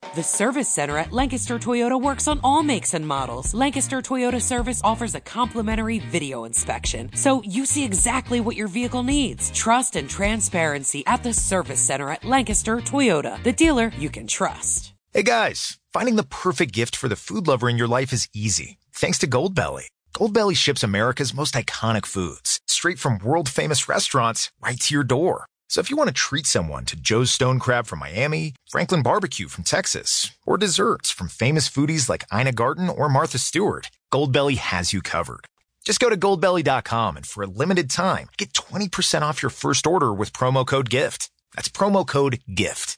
The Service Center at Lancaster Toyota works on all makes and models. Lancaster Toyota Service offers a complimentary video inspection, so you see exactly what your vehicle needs. Trust and transparency at the Service Center at Lancaster Toyota, the dealer you can trust. Hey guys, finding the perfect gift for the food lover in your life is easy, thanks to Goldbelly. Goldbelly ships America's most iconic foods, straight from world-famous restaurants right to your door. So if you want to treat someone to Joe's Stone Crab from Miami, Franklin Barbecue from Texas, or desserts from famous foodies like Ina Garten or Martha Stewart, Goldbelly has you covered. Just go to goldbelly.com and for a limited time, get 20% off your first order with promo code GIFT. That's promo code GIFT.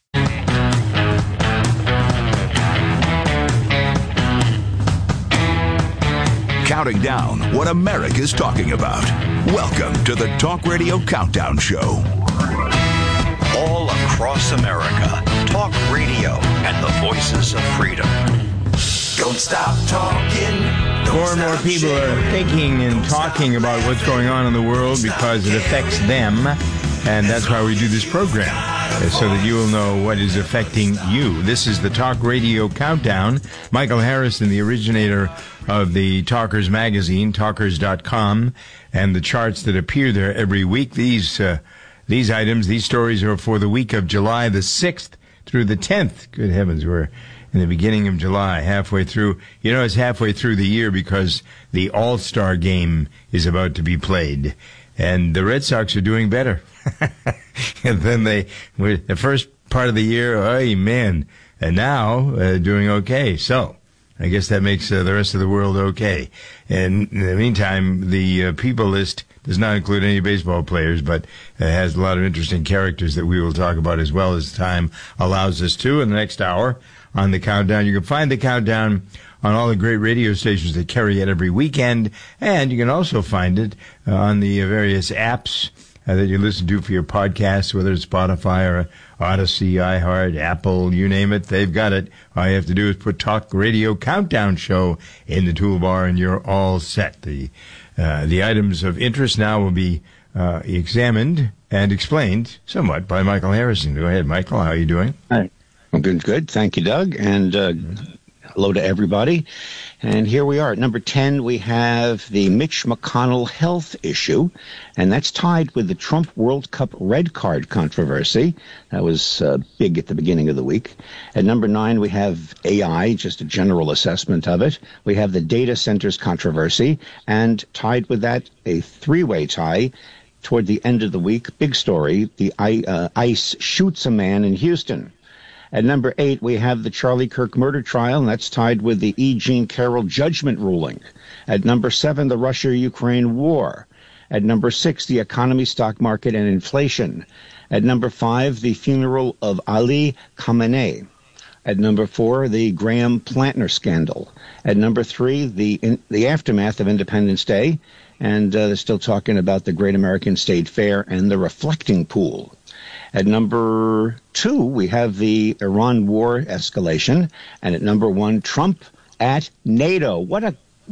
Counting down what America's talking about. Welcome to the Talk Radio Countdown Show. All across America, talk radio and the voices of freedom. Don't stop talking. More and more people are thinking and talking about what's going on in the world because it affects them, and that's why we do this program, so that you will know what is affecting you. This is the Talk Radio Countdown. Michael Harrison, the originator of the Talkers magazine, talkers.com, and the charts that appear there every week. These items, these stories are for the week of July the 6th through the 10th. Good heavens, we're in the beginning of July, halfway through. You know, it's halfway through the year because the All-Star game is about to be played. And the Red Sox are doing better. And then the first part of the year, oh man, and now doing okay. So I guess that makes the rest of the world okay. And in the meantime, the people list does not include any baseball players, but has a lot of interesting characters that we will talk about as well as time allows us to in the next hour on the Countdown. You can find the Countdown on all the great radio stations that carry it every weekend, and you can also find it on the various apps that you listen to for your podcasts, whether it's Spotify or Odyssey, iHeart, Apple, you name it, they've got it. All you have to do is put Talk Radio Countdown Show in the toolbar, and you're all set. The items of interest now will be examined and explained somewhat by Michael Harrison. Go ahead, Michael. How are you doing? Hi. I'm doing good. Thank you, Doug. And hello to everybody. And here we are. At number 10, we have the Mitch McConnell health issue, and that's tied with the Trump World Cup red card controversy. That was big at the beginning of the week. At number 9, we have AI, just a general assessment of it. We have the data centers controversy, and tied with that, a three-way tie toward the end of the week. Big story, the ICE shoots a man in Houston. At number 8, we have the Charlie Kirk murder trial, and that's tied with the E. Jean Carroll judgment ruling. At number 7, the Russia-Ukraine war. At number 6, the economy, stock market, and inflation. At number 5, the funeral of Ali Khamenei. At number 4, the Graham Plantner scandal. At number 3, the aftermath of Independence Day. And they're still talking about the Great American State Fair and the reflecting pool. At number 2, we have the Iran war escalation. And at number 1, Trump at NATO. What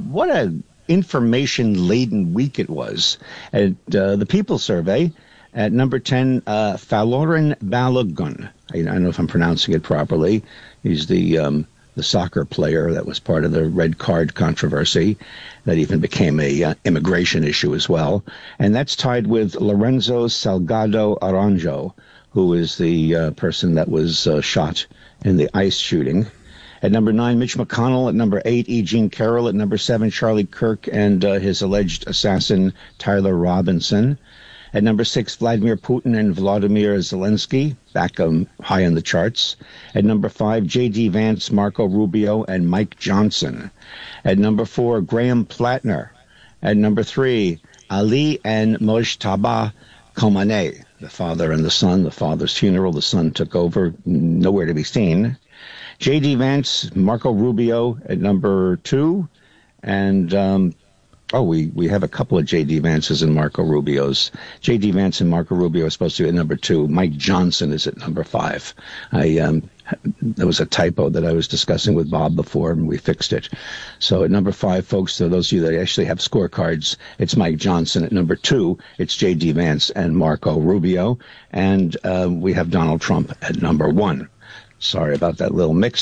a information-laden week it was. At the People Survey, at number 10, Falorin Balogun. I don't know if I'm pronouncing it properly. He's the soccer player that was part of the red card controversy that even became a immigration issue as well. And that's tied with Lorenzo Salgado Aranjo, who is the person that was shot in the ICE shooting. At number 9, Mitch McConnell. At number 8, E. Jean Carroll. At number 7, Charlie Kirk and his alleged assassin, Tyler Robinson. At number 6, Vladimir Putin and Vladimir Zelensky, back high on the charts. At number 5, J.D. Vance, Marco Rubio, and Mike Johnson. At number 4, Graham Plantner. At number 3, Ali and Mojtaba Khamenei, the father and the son. The father's funeral, the son took over, nowhere to be seen. J.D. Vance, Marco Rubio at number 2, and we have a couple of J.D. Vances and Marco Rubios. J.D. Vance and Marco Rubio are supposed to be at number 2. Mike Johnson is at number 5. There was a typo that I was discussing with Bob before, and we fixed it. So at number 5, folks, to those of you that actually have scorecards, it's Mike Johnson. At number 2, it's J.D. Vance and Marco Rubio. And we have Donald Trump at number 1. Sorry about that little mix.